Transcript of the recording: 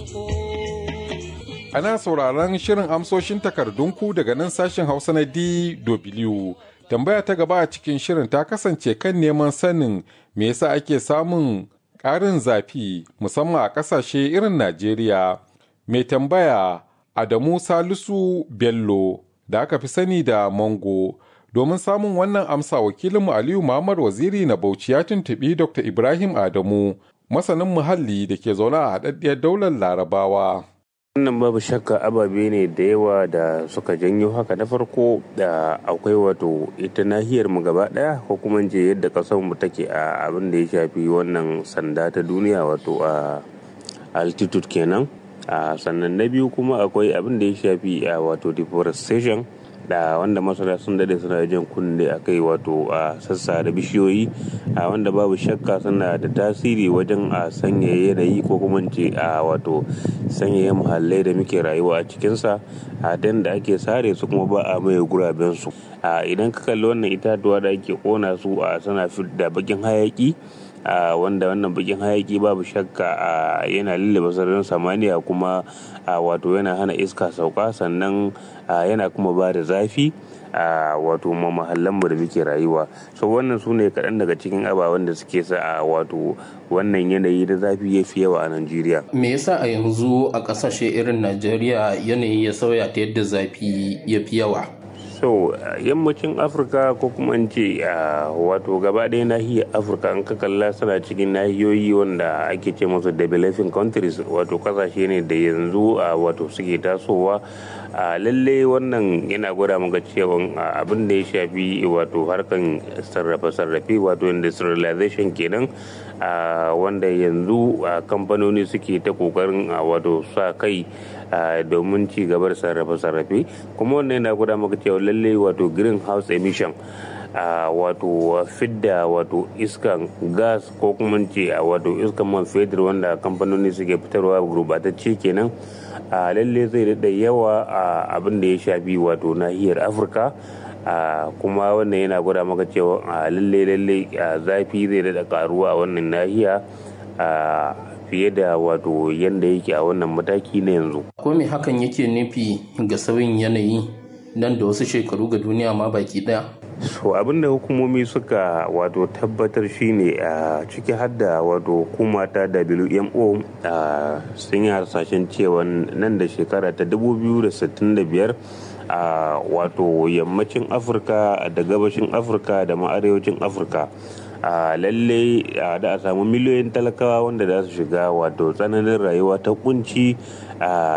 Ana sauraron shirin amsoshin takardunku daga nan sashen Hausa na DW. Tambaya ta gaba a cikin shirin ta kasance kan neman sanin me yasa ake samun ƙarin zafi musamman a ƙasashe irin Najeriya. Mai tambaya Adamu Salisu Bello da aka fi sani da Mango. Domin samun wannan amsa wakilinmu Aliyu Muhammad Waziri na Bauchi ya tuntuɓi Dr. Ibrahim Adamu, masanin muhalli da ke zaune a haɗaɗɗiyar daular Larabawa. Wannan babu shakka ababe ne da yawa da suka janyo haka. Na farko da akwai wato ita nahiyar mu gaba daya ko kuma je yadda kasar mu take a abin da ya shafi wannan sanda ta duniya wato a altitude kenan. Sannan na biyu kuma akwai abin da ya shafi wato deforestation da wanda masana sun dade suna jan kunne a kai wato a sassa da bishiyoyi wanda babu shakka suna da tasiri wajen a sanyaya yanayi ko kuma ce a wato sanyaya muhallai da muke rayuwa a cikinsa dan da ake sare su kuma ba a maye guraben su. Idan ka kalli wannan itatuwa da ake kona su suna da bakin hayaki wanda wannan bakin hayaki babu shakka yana lullube sararin samaniya kuma wato yana hana iska sauka sannan yana kuma ba da zafi wato mahallanmu da muke rayuwa. So wannan su ne kaɗan daga cikin ababen da suke sa wato wannan yanayi da zafi ya fi yawa a Najeriya. Me yasa a yanzu a ƙasashe irin Najeriya yanayi ya sauya ta yadda zafi ya fi yawa? So yammacin Afirka ko kuma in ce wato gaba ɗaya nahiyar Afirka in ka kalla suna cikin nahiyoyi wanda ake ce musu developing countries, wato kasashe ne da yanzu wato suke tasowa. Lalle wannan yana gwada maka cewa abin da ya shafi wato harkan sarrafe wato industrialization kenan, wanda yanzu kamfanoni suke ta kokarin wato sa kai domin ci gaba da sarrafe kuma wannan yana gwada maka cewa lalle wato greenhouse emission wato fidda wato iskan gas ko kuma ce wato iskan man fetur wanda kamfanoni suke fitarwa gurbatacce kenan, lalle zai daɗa yawa abin da ya shafi wato nahiyar Afirka. Kuma wannan yana gwada maka cewa lalle zafi zai daɗa karuwa a wannan nahiya fiye da wato yanda yake a wannan mataki na yanzu. Ko me hakan yake nufi ga sauyin yanayi nan da wasu shekaru ga duniya ma baki daya? So abinda hukumomi suka wato tabbatar shine ciki hadda wato hukuma ta WMO sun yi harsashen cewa nan da shekara ta 2065 wato yammacin Afirka da gabashin Afirka da ma arewacin Afirka lalle da a samu miliyoyin talakawa wanda za su shiga wato tsananin rayuwa ta kunci